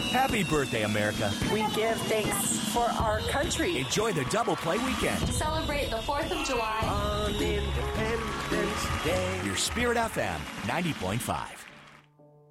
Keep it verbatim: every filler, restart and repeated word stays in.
Happy birthday, America. We give thanks for our country. Enjoy the double play weekend. Celebrate the fourth of July on Independence Day. Your Spirit F M ninety point five.